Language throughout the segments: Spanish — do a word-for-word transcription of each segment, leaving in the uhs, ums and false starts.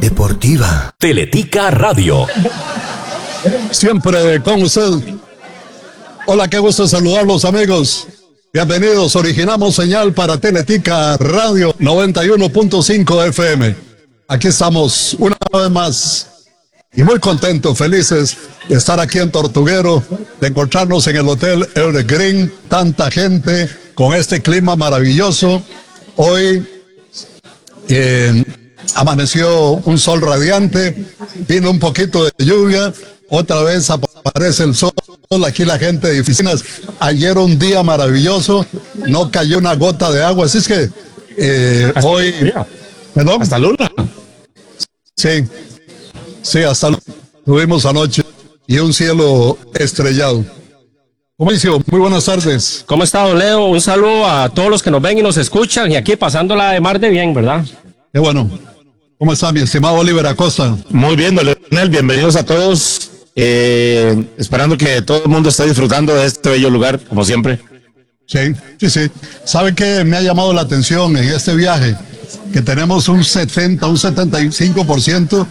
deportiva. Teletica Radio. Siempre con usted. Hola, qué gusto saludarlos, amigos. Bienvenidos, originamos señal para Teletica Radio noventa y uno punto cinco F M. Aquí estamos una vez más y muy contentos, felices de estar aquí en Tortuguero, de encontrarnos en el Hotel Evergreen, tanta gente con este clima maravilloso. Hoy eh, amaneció un sol radiante, vino un poquito de lluvia, otra vez aparece el sol. Aquí la gente de oficinas, ayer un día maravilloso, no cayó una gota de agua, así es que eh, hoy, ¿perdón? Hasta Luna. Sí, sí, hasta Luna. Tuvimos anoche y un cielo estrellado. Mauricio, muy buenas tardes. ¿Cómo está, don Leo? Un saludo a todos los que nos ven y nos escuchan, y aquí pasándola de mar de bien, ¿verdad? Qué bueno. ¿Cómo está mi estimado Oliver Acosta? Muy bien, don Leonel, bienvenidos a todos. Eh, esperando que todo el mundo esté disfrutando de este bello lugar, como siempre. Sí, sí, sí. ¿Sabe qué me ha llamado la atención en este viaje? Que tenemos un setenta, un setenta y cinco por ciento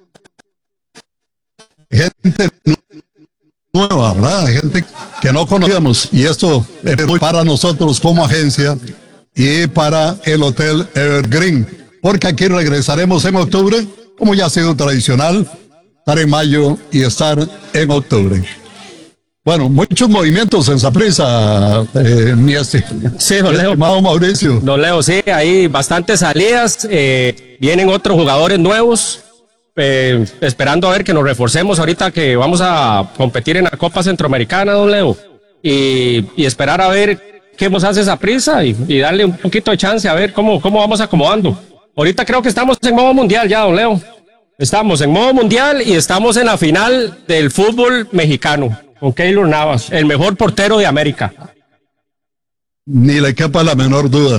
gente nueva, ¿verdad? Gente que no conocíamos. Y esto es muy para nosotros como agencia y para el Hotel Evergreen. Porque aquí regresaremos en octubre, como ya ha sido tradicional, estar en mayo y estar en octubre. Bueno, muchos movimientos en Saprissa, eh, mi estimado sí, don Leo. Mauricio. Don Leo, sí, hay bastantes salidas, eh, vienen otros jugadores nuevos, eh, esperando a ver que nos reforcemos ahorita que vamos a competir en la Copa Centroamericana, don Leo, y, y esperar a ver qué nos hace Saprissa y, y darle un poquito de chance a ver cómo, cómo vamos acomodando. Ahorita creo que estamos en modo mundial ya, don Leo. Estamos en modo mundial y estamos en la final del fútbol mexicano con Keylor Navas, el mejor portero de América. Ni le quepa la menor duda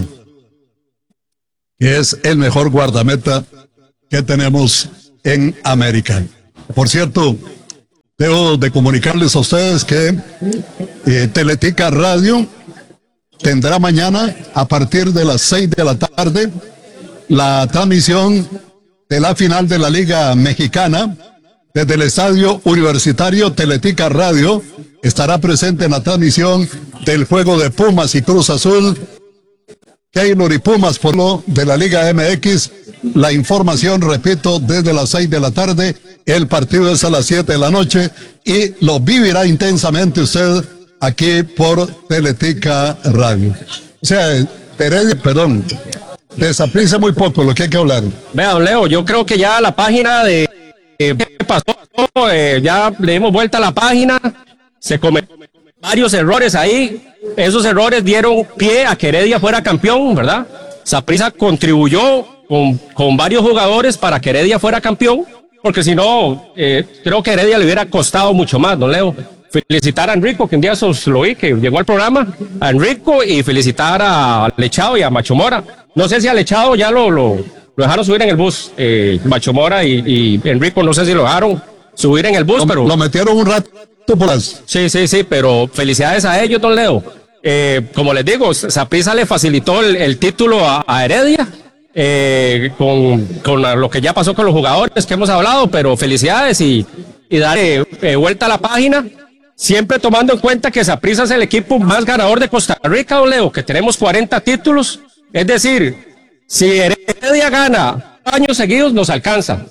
que es el mejor guardameta que tenemos en América. Por cierto, debo de comunicarles a ustedes que eh, Teletica Radio tendrá mañana a partir de las seis de la tarde la transmisión de la final de la Liga Mexicana. Desde el Estadio Universitario, Teletica Radio estará presente en la transmisión del juego de Pumas y Cruz Azul. Keylor y Pumas por lo de la Liga M X. La información, repito, desde las seis de la tarde. El partido es a las siete de la noche y lo vivirá intensamente usted aquí por Teletica Radio. O sea, Heredia, perdón, de Saprissa muy poco lo que hay que hablar. Vea, don Leo, yo creo que ya la página de eh, ¿qué pasó? Eh, ya le dimos vuelta a la página, se cometieron varios errores ahí, esos errores dieron pie a que Heredia fuera campeón, ¿verdad? Saprissa contribuyó con, con varios jugadores para que Heredia fuera campeón, porque si no, eh, creo que Heredia le hubiera costado mucho más, don Leo. Felicitar a Enrico, que un día os lo vi, que llegó al programa, a Enrico, y felicitar a Lechado y a Macho Mora. No sé si a Lechado ya lo, lo, lo dejaron subir en el bus, eh, Macho Mora y, y Enrico, no sé si lo dejaron subir en el bus, lo, pero... Lo metieron un rato por las... Sí, sí, sí, pero felicidades a ellos, don Leo. Eh, como les digo, Saprissa le facilitó el, el título a, a Heredia, eh, con, con lo que ya pasó con los jugadores que hemos hablado, pero felicidades y, y darle eh, vuelta a la página. Siempre tomando en cuenta que Saprissa es el equipo más ganador de Costa Rica, don Leo, que tenemos cuarenta títulos. Es decir, si Heredia gana años seguidos, nos alcanza.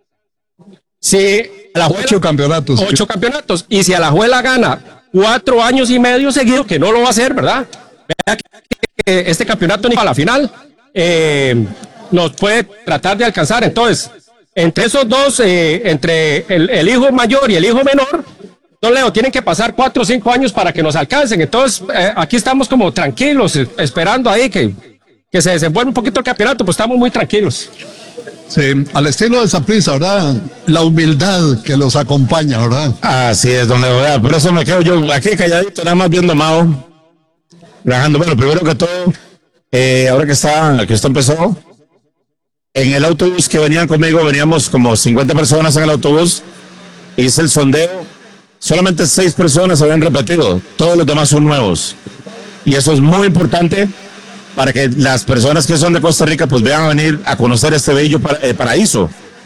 Si Alajuela, ocho campeonatos. Ocho campeonatos. Y si Alajuela gana cuatro años y medio seguidos, que no lo va a hacer, ¿verdad? Vea que este campeonato ni para la final eh, nos puede tratar de alcanzar. Entonces, entre esos dos, eh, entre el, el hijo mayor y el hijo menor, don Leo, tienen que pasar cuatro o cinco años para que nos alcancen. Entonces, eh, aquí estamos como tranquilos, eh, esperando ahí que, que se desenvuelva un poquito el campeonato, pues estamos muy tranquilos. Sí, al estilo de Saprissa, ¿verdad? La humildad que los acompaña, ¿verdad? Así es, don Leo. Por eso me quedo yo aquí calladito, nada más viendo a Mao, relajando. Bueno, primero que todo, eh, ahora que está, que esto empezó, en el autobús que venían conmigo, veníamos como cincuenta personas en el autobús, hice el sondeo, solamente seis personas habían repetido, todos los demás son nuevos. Y eso es muy importante para que las personas que son de Costa Rica pues vean a venir a conocer este bello para, eh, paraíso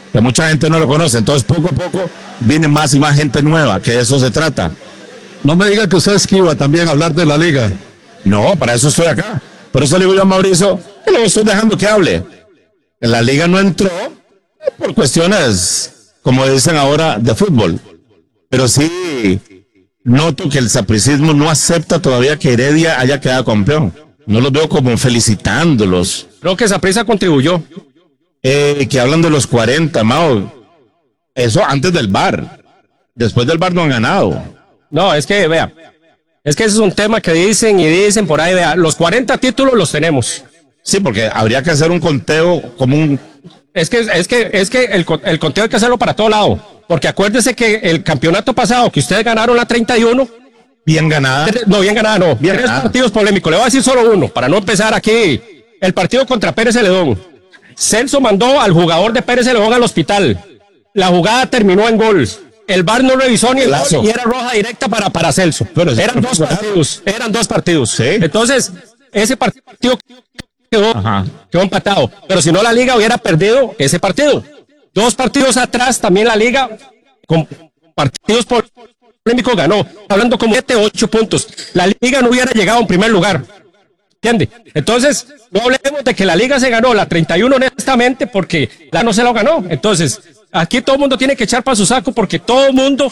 que mucha gente no lo conoce. Entonces, poco a poco viene más y más gente nueva, que de eso se trata. No me diga que usted esquiva también hablar de la liga. No, para eso estoy acá. Por eso le digo yo a Mauricio que lo estoy dejando que hable. La liga no entró por cuestiones, como dicen ahora, de fútbol. Pero sí noto que el sapricismo no acepta todavía que Heredia haya quedado campeón. No los veo como felicitándolos. Creo que Saprissa contribuyó. Eh, que hablan de los cuarenta, Mao. Eso antes del V A R. Después del V A R no han ganado. No, es que, vea, es que ese es un tema que dicen y dicen por ahí, vea, los cuarenta títulos los tenemos. Sí, porque habría que hacer un conteo como un... Es que, es que, es que el, el conteo hay que hacerlo para todo lado. Porque acuérdese que el campeonato pasado, que ustedes ganaron la treinta y uno. Bien ganada. No, bien ganada, no. Bien Tres ganada. partidos polémicos. Le voy a decir solo uno, para no empezar aquí. El partido contra Pérez Celedón. Celso mandó al jugador de Pérez Celedón al hospital. La jugada terminó en gol. El V A R no revisó ni el Lazo. gol y era roja directa para, para Celso. Pero es- eran dos partidos. Eran dos partidos. Sí. Entonces, ese partido quedó, Ajá. quedó empatado. Pero si no, la liga hubiera perdido ese partido. Dos partidos atrás, también la liga, con partidos polémicos, ganó. Hablando como siete, ocho puntos. La liga no hubiera llegado en primer lugar. ¿Entiende? Entonces, no hablemos de que la liga se ganó la treinta y uno honestamente porque la no se lo ganó. Entonces, aquí todo el mundo tiene que echar para su saco porque todo el mundo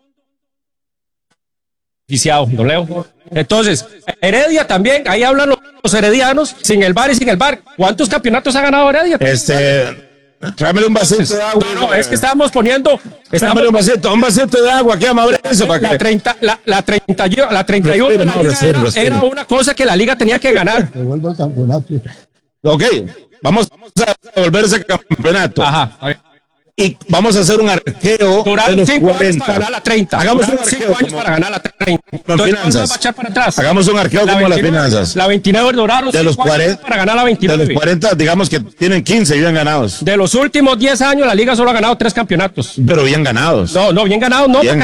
viciado, don Leo. Entonces, Heredia también, ahí hablan los heredianos, sin el V A R y sin el V A R. ¿Cuántos campeonatos ha ganado Heredia? Este... Tráemele un vasito de agua. No, no, es que estábamos poniendo, estábamos Tráemele un vasito, un vasito de agua aquí a Mauricio para la que... treinta, la, la treinta, y- la treinta y uno Respire, la no, liga respire, era, respire. era una cosa que la liga tenía que ganar. Ok, vamos a volver ese campeonato. Ajá. A ver. Y vamos a hacer un arqueo de Duraron los cinco años cuarenta. para ganar la treinta. Hagamos un Duraron cinco arqueo años como- para ganar la treinta. Con Entonces, finanzas. ¿cuánto va a echar para atrás? Hagamos un arqueo La como las veintinueve, finanzas. La veintinueve duraron De los cinco años cuarenta, para ganar la de veintinueve. los cuarenta, digamos que tienen quince bien ganados. De los últimos diez años, la liga solo ha ganado tres campeonatos. Pero bien ganados. No, no, bien ganado, no. Bien